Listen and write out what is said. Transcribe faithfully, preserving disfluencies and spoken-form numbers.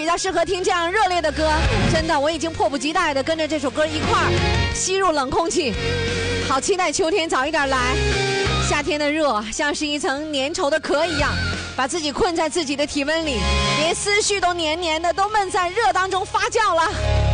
比较适合听这样热烈的歌。真的，我已经迫不及待的跟着这首歌一块儿吸入冷空气，好期待秋天早一点来。夏天的热像是一层粘稠的壳一样，把自己困在自己的体温里，连思绪都黏黏的，都闷在热当中发酵了。